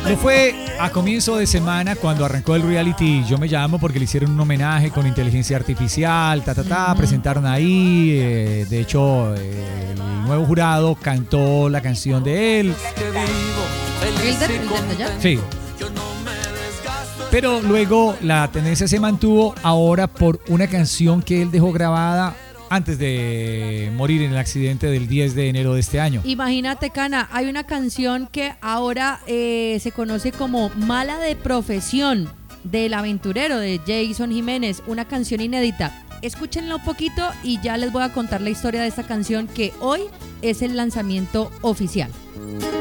Lo fue a comienzo de semana cuando arrancó el reality Yo Me Llamo, porque le hicieron un homenaje con inteligencia artificial, presentaron ahí, de hecho el nuevo jurado cantó la canción de él. Sí. Pero luego la tendencia se mantuvo ahora por una canción que él dejó grabada antes de morir en el accidente del 10 de enero de este año. Imagínate, Cana, hay una canción que ahora se conoce como Mala de Profesión, del aventurero de Jason Jiménez, una canción inédita. Escúchenla un poquito y ya les voy a contar la historia de esta canción, que hoy es el lanzamiento oficial.